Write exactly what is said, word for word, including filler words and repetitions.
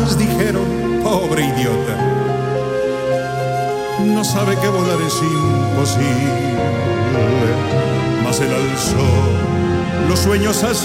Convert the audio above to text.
demás dijeron, pobre idiota, no sabe que volar es imposible. Mas él alzó los sueños hacia